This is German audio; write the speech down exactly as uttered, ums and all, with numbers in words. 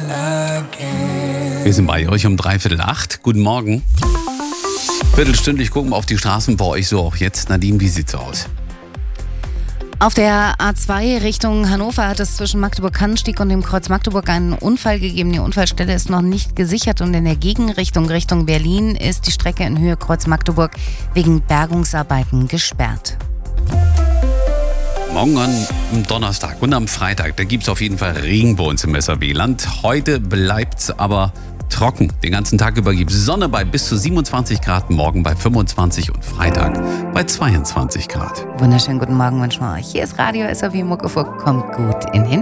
Wir sind bei euch um dreiviertel acht. Guten Morgen. Viertelstündlich gucken wir auf die Straßen bei euch so auch jetzt. Nadine, wie sieht's aus? Auf der A zwei Richtung Hannover hat es zwischen Magdeburg-Kannenstieg und dem Kreuz Magdeburg einen Unfall gegeben. Die Unfallstelle ist noch nicht gesichert und in der Gegenrichtung Richtung Berlin ist die Strecke in Höhe Kreuz Magdeburg wegen Bergungsarbeiten gesperrt. Morgen am Donnerstag und am Freitag, da gibt es auf jeden Fall Regen bei uns im S R W-Land. Heute bleibt es aber trocken. Den ganzen Tag über gibt es Sonne bei bis zu siebenundzwanzig Grad, morgen bei fünfundzwanzig und Freitag bei zweiundzwanzig Grad. Wunderschönen guten Morgen wünschen wir euch. Hier ist Radio S R W Muckefuck. Kommt gut in den